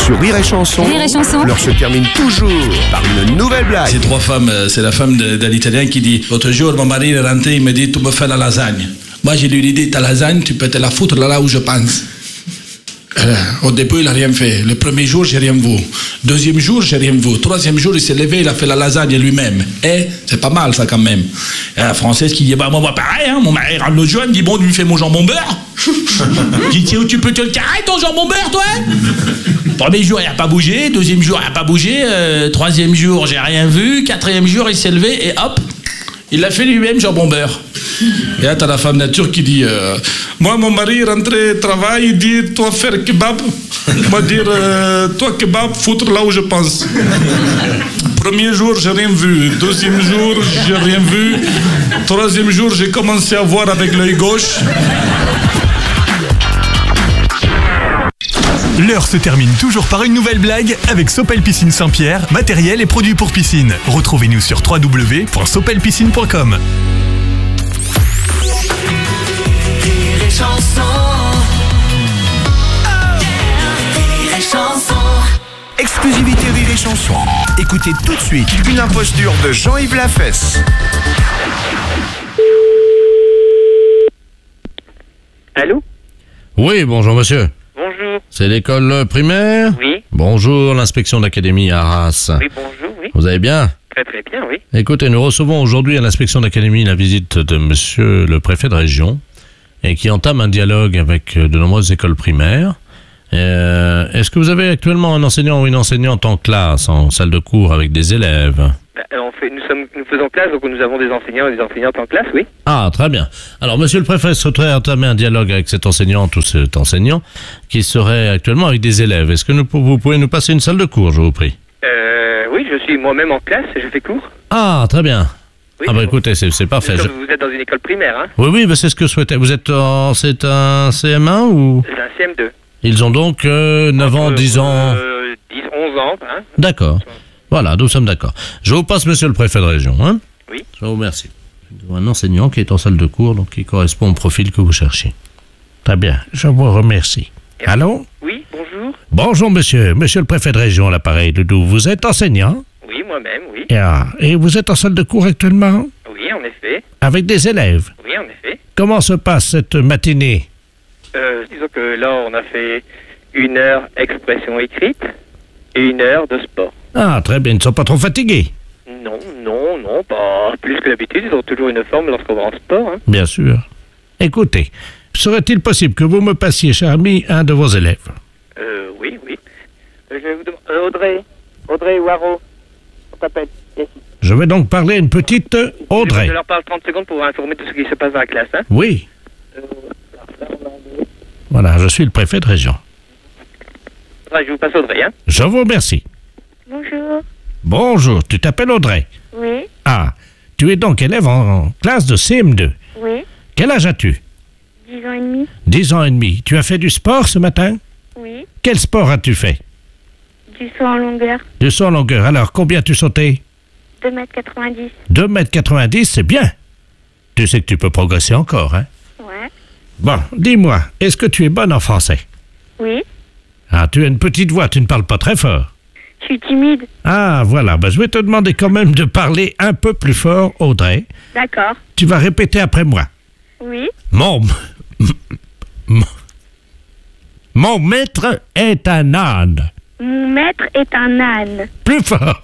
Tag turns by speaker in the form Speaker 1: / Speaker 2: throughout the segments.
Speaker 1: Sur Rire et Chanson, l'heure se termine toujours par une nouvelle blague.
Speaker 2: C'est trois femmes, c'est la femme de l'Italien qui dit: l'autre jour, mon mari est rentré, il me dit: tu me fais la lasagne. Moi, j'ai lui dit: ta lasagne, tu peux te la foutre là où je pense. Au début, il n'a rien fait. Le premier jour, j'ai rien vu. Deuxième jour, j'ai rien vu. Troisième jour, il s'est levé, il a fait la lasagne lui-même. Et c'est pas mal, ça, quand même. Et la Française qui dit: bah, moi, pareil, hein, mon mari rentre le jour, il me dit: bon, tu me fais mon jambon beurre. Je dis: tu peux te le carrer, ton jambon beurre, toi? Premier jour, il n'a pas bougé. Deuxième jour, il n'a pas bougé. Troisième jour, j'ai rien vu. Quatrième jour, il s'est levé et hop, il l'a fait lui-même, jambon beurre. Et là, t'as la femme nature qui dit: moi, mon mari rentré travail, il dit: toi faire kebab. Moi dire: toi kebab, foutre là où je pense. Premier jour, j'ai rien vu. Deuxième jour, j'ai rien vu. Troisième jour, j'ai commencé à voir avec l'œil gauche.
Speaker 3: L'heure se termine toujours par une nouvelle blague avec Sopel Piscine Saint-Pierre, matériel et produits pour piscine. Retrouvez-nous sur www.sopelpiscine.com.
Speaker 1: Exclusivité Rire et Chanson. Écoutez tout de suite une imposture de Jean-Yves Lafesse.
Speaker 4: Allô?
Speaker 5: Oui, bonjour monsieur.
Speaker 4: Bonjour.
Speaker 5: C'est l'école primaire?
Speaker 4: Oui.
Speaker 5: Bonjour, l'inspection d'académie à Arras.
Speaker 4: Oui, bonjour, oui.
Speaker 5: Vous allez bien?
Speaker 4: Très très bien, oui.
Speaker 5: Écoutez, nous recevons aujourd'hui à l'inspection d'académie la visite de monsieur le préfet de région et qui entame un dialogue avec de nombreuses écoles primaires. Est-ce que vous avez actuellement un enseignant ou une enseignante en classe, en salle de cours avec des élèves?
Speaker 4: Nous faisons classe, donc nous avons des enseignants et des enseignantes en classe, oui.
Speaker 5: Ah, très bien. Alors, monsieur le préfet souhaiterait entamer un dialogue avec cette enseignante ou cet enseignant qui serait actuellement avec des élèves. Est-ce que vous pouvez nous passer une salle de cours, je vous prie?
Speaker 4: Oui, je suis moi-même en classe et je fais cours.
Speaker 5: Ah, très bien.
Speaker 4: Oui,
Speaker 5: ah bah écoutez, c'est parfait.
Speaker 4: Vous êtes dans une école primaire, hein?
Speaker 5: Oui, bah c'est ce que je souhaitais. C'est un CM1 ou?
Speaker 4: C'est un CM2.
Speaker 5: Ils ont donc 9 ans, 10 ans...
Speaker 4: 10, 11 ans, hein?
Speaker 5: D'accord. Voilà, nous sommes d'accord. Je vous passe monsieur le préfet de région, hein?
Speaker 4: Oui.
Speaker 5: Je vous remercie. Nous avons un enseignant qui est en salle de cours, donc qui correspond au profil que vous cherchez. Très bien, je vous remercie. Allô?
Speaker 4: Oui, bonjour.
Speaker 5: Bonjour monsieur le préfet de région, l'appareil Doudou. Vous êtes enseignant?
Speaker 4: Oui, moi-même, oui.
Speaker 5: Et vous êtes en salle de cours actuellement?
Speaker 4: Oui, en effet.
Speaker 5: Avec des élèves?
Speaker 4: Oui, en effet.
Speaker 5: Comment se passe cette matinée?
Speaker 4: Disons que là, on a fait 1 heure expression écrite et 1 heure de sport.
Speaker 5: Ah, très bien. Ils ne sont pas trop fatigués?
Speaker 4: Non, pas plus que d'habitude. Ils ont toujours une forme lorsqu'on va en sport. Hein.
Speaker 5: Bien sûr. Écoutez, serait-il possible que vous me passiez, cher ami, un de vos élèves?
Speaker 4: Oui. Je vais vous demander... Audrey Waro, on t'appelle. Yes.
Speaker 5: Je vais donc parler à une petite Audrey.
Speaker 4: Je leur parle 30 secondes pour vous informer de ce qui se passe dans la classe. Hein.
Speaker 5: Oui. Voilà, je suis le préfet de région.
Speaker 4: Je vous passe Audrey. Hein.
Speaker 5: Je vous remercie.
Speaker 6: Bonjour.
Speaker 5: Bonjour, tu t'appelles Audrey?
Speaker 6: Oui.
Speaker 5: Ah, tu es donc élève en classe de CM2.
Speaker 6: Oui.
Speaker 5: Quel âge as-tu?
Speaker 6: 10 ans et demi.
Speaker 5: 10 ans et demi. Tu as fait du sport ce matin?
Speaker 6: Oui.
Speaker 5: Quel sport as-tu fait?
Speaker 6: Du saut en longueur.
Speaker 5: Du saut en longueur. Alors, combien as-tu sauté?
Speaker 6: 2,90 m.
Speaker 5: 2,90 m, c'est bien. Tu sais que tu peux progresser encore, hein?
Speaker 6: Ouais.
Speaker 5: Bon, dis-moi, est-ce que tu es bonne en français?
Speaker 6: Oui.
Speaker 5: Ah, tu as une petite voix, tu ne parles pas très fort.
Speaker 6: Je suis timide.
Speaker 5: Ah, voilà, je vais te demander quand même de parler un peu plus fort, Audrey.
Speaker 6: D'accord.
Speaker 5: Tu vas répéter après moi.
Speaker 6: Oui.
Speaker 5: Mon maître est un âne.
Speaker 6: Mon maître est un âne.
Speaker 5: Plus fort.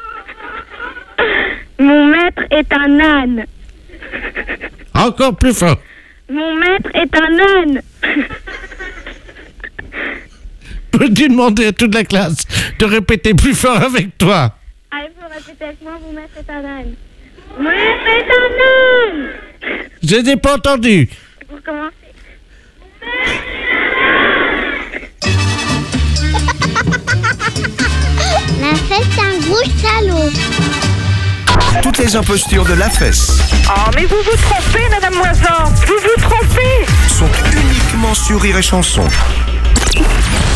Speaker 6: Mon maître est un âne.
Speaker 5: Encore plus fort.
Speaker 6: Mon maître est un âne.
Speaker 5: Peux-tu demander à toute la classe de répéter plus fort avec toi?
Speaker 6: Ah, il faut répéter avec moi, mon maître est un âne. Mon maître est un âne.
Speaker 5: Je n'ai pas entendu.
Speaker 6: Pour commencer.
Speaker 7: La fesse, c'est un gros salaud.
Speaker 1: Toutes les impostures de Lafesse
Speaker 8: Oh, mais vous vous trompez, Madame Moisan. Vous vous trompez.
Speaker 1: sont uniquement sur Rire et Chanson.
Speaker 9: Rire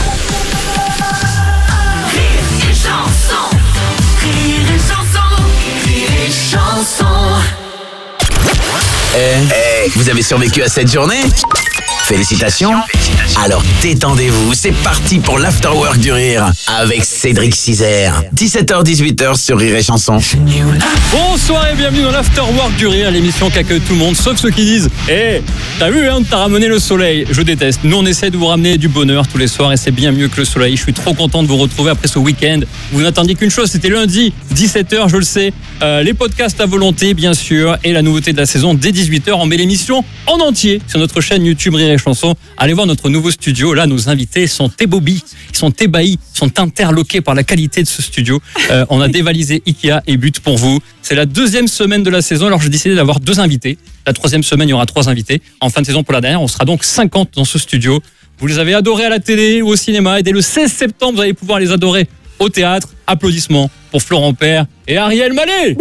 Speaker 9: et chanson. Rire et chanson. Rire et chanson.
Speaker 10: Vous avez survécu à cette journée? Félicitations. Alors détendez-vous, c'est parti pour l'Afterwork du Rire avec Cédric Cizère. 17h-18h sur Rire et Chanson.
Speaker 11: Bonsoir et bienvenue dans l'Afterwork du Rire, l'émission qui accueille tout le monde, sauf ceux qui disent « Eh, t'as vu, on t'a ramené le soleil ?» Je déteste. Nous, on essaie de vous ramener du bonheur tous les soirs et c'est bien mieux que le soleil. Je suis trop content de vous retrouver après ce week-end. Vous n'attendiez qu'une chose, c'était lundi, 17h, je le sais. Les podcasts à volonté, bien sûr, et la nouveauté de la saison, dès 18h, on met l'émission en entier sur notre chaîne YouTube Rire et Chanson. Allez voir notre nouveau studio. Là, nos invités sont ébobis, ils sont ébahis, sont interloqués par la qualité de ce studio. On a dévalisé Ikea et But pour vous. C'est la deuxième semaine de la saison, alors j'ai décidé d'avoir 2 invités. La troisième semaine, il y aura 3 invités. En fin de saison pour la dernière, on sera donc 50 dans ce studio. Vous les avez adorés à la télé ou au cinéma. Et dès le 16 septembre, vous allez pouvoir les adorer au théâtre. Applaudissements pour Florent Père et Ariel Mallet.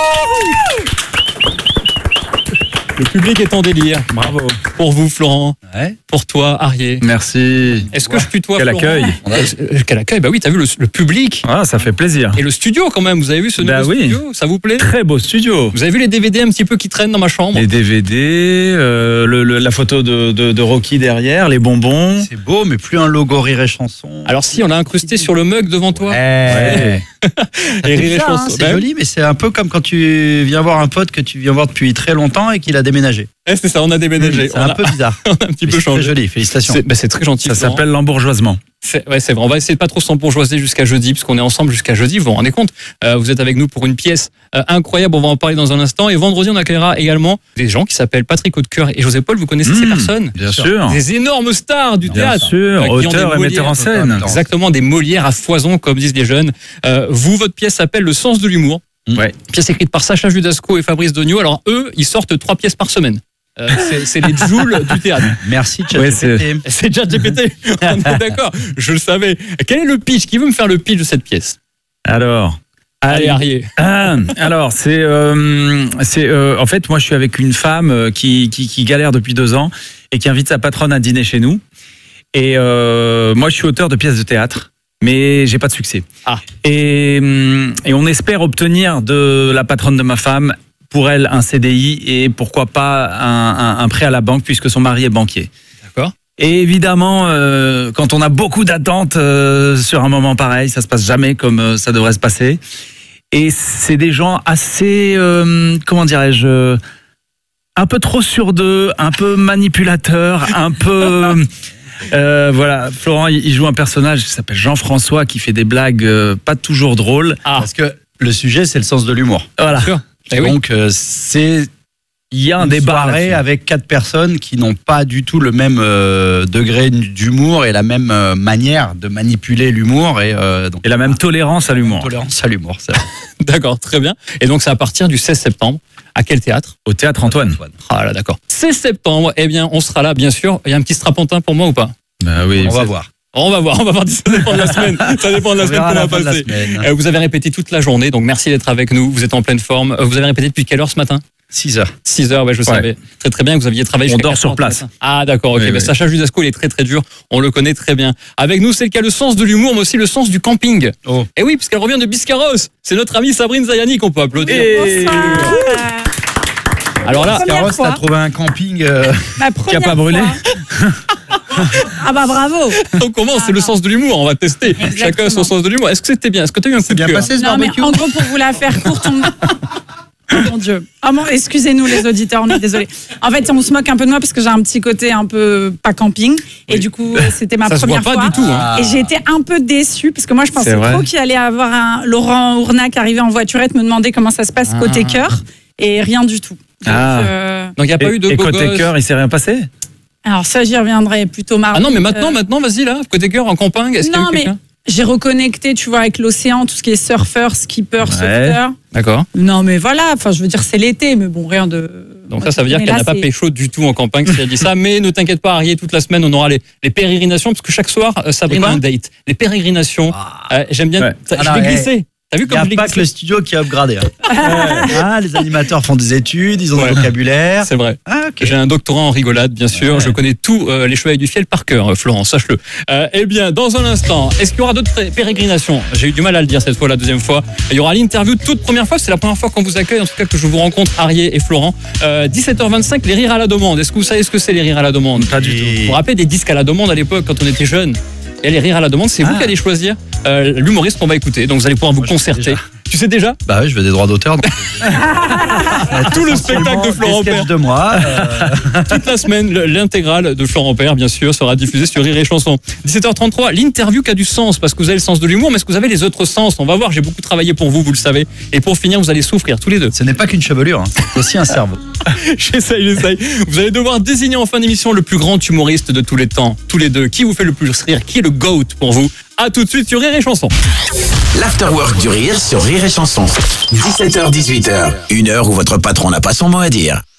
Speaker 11: Le public est en délire.
Speaker 12: Bravo.
Speaker 11: Pour vous, Florent.
Speaker 12: Ouais.
Speaker 11: Pour toi, Ariel.
Speaker 12: Merci.
Speaker 11: Est-ce que je tutoie
Speaker 12: Quel
Speaker 11: Florent?
Speaker 12: accueil.
Speaker 11: Quel accueil. Bah oui, t'as vu le public.
Speaker 12: Ah, ça fait plaisir.
Speaker 11: Et le studio quand même. Vous avez vu ce nouveau studio? Ça vous plaît?
Speaker 12: Très beau studio.
Speaker 11: Vous avez vu les DVD un petit peu qui traînent dans ma chambre?
Speaker 12: Les DVD, la photo de Rocky derrière, les bonbons.
Speaker 13: C'est beau, mais plus un logo Rire et Chanson.
Speaker 11: Alors si, on l'a incrusté sur le mug devant toi.
Speaker 12: Ouais.
Speaker 11: Et Rire et Chanson.
Speaker 13: C'est joli, mais c'est un peu comme quand tu viens voir un pote que tu viens voir depuis très longtemps et qu'il a déménagé.
Speaker 11: C'est ça, on a déménagé.
Speaker 13: C'est un peu bizarre.
Speaker 11: On a un petit peu changé.
Speaker 13: C'est très joli, félicitations.
Speaker 11: C'est très gentil.
Speaker 12: Ça s'appelle l'embourgeoisement.
Speaker 11: C'est vrai. On va essayer de pas trop s'embourgeoiser jusqu'à jeudi, puisqu'on est ensemble jusqu'à jeudi. Vous vous rendez compte? Vous êtes avec nous pour une pièce incroyable. On va en parler dans un instant. Et vendredi, on accueillera également des gens qui s'appellent Patrick Hautecoeur et José Paul. Vous connaissez ces personnes?
Speaker 12: Bien sûr.
Speaker 11: Des énormes stars du théâtre.
Speaker 12: Bien sûr. Auteurs et metteurs en scène.
Speaker 11: Exactement, des Molières à foison, comme disent les jeunes. Vous, votre pièce s'appelle Le sens de l'humour.
Speaker 12: Ouais.
Speaker 11: Pièce écrite par Sacha Judasco et Fabrice Dognaud. Alors eux, ils sortent 3 pièces par semaine. C'est les joules du théâtre.
Speaker 13: Merci ChatGPT.
Speaker 11: C'est ChatGPT. On est d'accord. Je le savais. Quel est le pitch? Qui veut me faire le pitch de cette pièce?
Speaker 12: Alors.
Speaker 11: Allez, Ariel.
Speaker 12: Alors, c'est en fait, moi, je suis avec une femme qui galère depuis 2 ans et qui invite sa patronne à dîner chez nous. Et moi, je suis auteur de pièces de théâtre, mais j'ai pas de succès. Et on espère obtenir de la patronne de ma femme, pour elle, un CDI et pourquoi pas un prêt à la banque puisque son mari est banquier.
Speaker 11: D'accord.
Speaker 12: Et évidemment, quand on a beaucoup d'attentes sur un moment pareil, ça se passe jamais comme ça devrait se passer. Et c'est des gens assez, comment dirais-je, un peu trop sûrs d'eux, un peu manipulateurs, un peu... voilà, Florent, il joue un personnage qui s'appelle Jean-François qui fait des blagues pas toujours drôles.
Speaker 13: Parce que le sujet, c'est le sens de l'humour.
Speaker 12: Voilà.
Speaker 13: Donc, il y a un débat avec 4 personnes qui n'ont pas du tout le même degré d'humour et la même manière de manipuler l'humour et
Speaker 12: la même tolérance à l'humour.
Speaker 13: Tolérance à l'humour, c'est vrai.
Speaker 11: D'accord, très bien. Et donc, c'est à partir du 16 septembre. À quel théâtre?
Speaker 12: Au Théâtre Antoine.
Speaker 11: Ah là, d'accord. 16 septembre, eh bien, on sera là, bien sûr. Il y a un petit strapontin pour moi ou pas?
Speaker 12: Bah oui.
Speaker 13: On va voir.
Speaker 11: On va voir, ça dépend de la semaine. Ça dépend de la semaine qu'on va passer. Vous avez répété toute la journée, donc merci d'être avec nous. Vous êtes en pleine forme. Vous avez répété depuis quelle heure ce matin?
Speaker 13: 6h.
Speaker 11: 6h, ouais, je savais. Très très bien que vous aviez travaillé.
Speaker 12: On dort sur place.
Speaker 11: Ah d'accord, ok.
Speaker 12: Oui.
Speaker 11: Sacha Judasco, il est très très dur. On le connaît très bien. Avec nous, c'est le cas le sens de l'humour, mais aussi le sens du camping. Et oui, puisqu'elle revient de Biscarrosse. C'est notre amie Sabrine Zayani qu'on peut applaudir. Alors là,
Speaker 13: Biscarrosse, t'as trouvé un camping
Speaker 12: qui a pas brûlé.
Speaker 14: Ah bah bravo.
Speaker 11: On commence, c'est le sens de l'humour, on va tester. Exactement. Chacun son sens de l'humour. Est-ce que c'était bien? Est-ce que tu as eu un coup de cœur?
Speaker 13: C'est bien passé ce
Speaker 14: non,
Speaker 13: barbecue?
Speaker 14: mais en gros, pour vous la faire courte, oh mon Dieu. Excusez-nous les auditeurs, on est désolés. En fait, on se moque un peu de moi parce que j'ai un petit côté un peu pas camping. Et du coup, c'était ma première fois.
Speaker 11: Ça se voit pas du tout. Hein.
Speaker 14: Et j'ai été un peu déçue parce que moi, je pensais trop qu'il allait avoir un Laurent Ournac arrivé en voiturette me demander comment ça se passe côté cœur. Et rien du tout.
Speaker 11: Donc il n'y a pas eu de
Speaker 12: beau gosse. Et côté cœur, il s'est rien passé?
Speaker 14: Alors ça, j'y reviendrai plutôt marrant.
Speaker 11: Ah non, mais maintenant, vas-y là, côté cœur en campagne. Est-ce qu'il y a eu quelqu'un?
Speaker 14: J'ai reconnecté, tu vois, avec l'océan, tout ce qui est surfeur, skipper, sauveteur.
Speaker 11: D'accord.
Speaker 14: Non, mais voilà, enfin, je veux dire, c'est l'été, mais bon, rien de...
Speaker 11: Donc ça veut dire qu'elle n'a pas pécho du tout en campagne, si elle dit ça. Mais ne t'inquiète pas, Ariel, toute la semaine, on aura les pérégrinations, parce que chaque soir, Sabrina a un date. Les pérégrinations, j'aime bien... Je vais glisser. T'as vu
Speaker 13: Il n'y
Speaker 11: comme
Speaker 13: a pas que le studio qui a upgradé. Les animateurs font des études, ils ont du vocabulaire.
Speaker 11: C'est vrai.
Speaker 13: Okay.
Speaker 11: J'ai un doctorat en rigolade, bien sûr. Je connais tous les Chevaliers du Fiel par cœur, Florent, sache-le. Eh bien, dans un instant, est-ce qu'il y aura d'autres pérégrinations? J'ai eu du mal à le dire cette fois, la deuxième fois. Il y aura l'interview toute première fois. C'est la première fois qu'on vous accueille, en tout cas que je vous rencontre, Arié et Florent. 17h25, les rires à la demande. Est-ce que vous savez ce que c'est, les rires à la demande?
Speaker 12: Pas du tout.
Speaker 11: Vous vous rappelez des disques à la demande à l'époque, quand on était jeunes? Et les rires à la demande, c'est vous qui allez choisir l'humoriste qu'on va écouter. Donc vous allez pouvoir vous concerter. Tu sais déjà?
Speaker 13: Bah oui, je veux des droits d'auteur.
Speaker 11: Tout le spectacle de Florent Père.
Speaker 13: De moi.
Speaker 11: Toute la semaine, l'intégrale de Florent Père, bien sûr, sera diffusée sur Rire et Chanson. 17h33, l'interview qui a du sens, parce que vous avez le sens de l'humour, mais est-ce que vous avez les autres sens? On va voir, j'ai beaucoup travaillé pour vous, vous le savez. Et pour finir, vous allez souffrir tous les deux.
Speaker 13: Ce n'est pas qu'une chevelure, hein. C'est aussi un cerveau.
Speaker 11: J'essaye. Vous allez devoir désigner en fin d'émission le plus grand humoriste de tous les temps, tous les deux. Qui vous fait le plus rire? Qui est le GOAT pour vous? A tout de suite sur Rire et Chanson.
Speaker 10: L'Afterwork du Rire sur Rire et Chanson. 17h-18h, une heure où votre patron n'a pas son mot à dire.